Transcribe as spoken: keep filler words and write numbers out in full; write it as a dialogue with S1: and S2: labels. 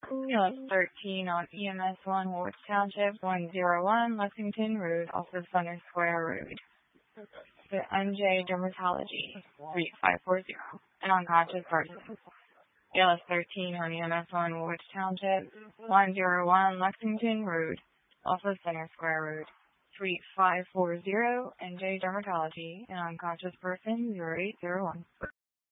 S1: Unit thirteen on E M S one, Woolwich Township, one zero one, Lexington Road, off of Center Square Road. The N J Dermatology, three five four zero, an unconscious person. E L S thirteen on E M S one, Woolwich Township, one zero one, Lexington Road, off of Center Square Road. three five four zero, N J Dermatology, an unconscious person, zero eight zero one.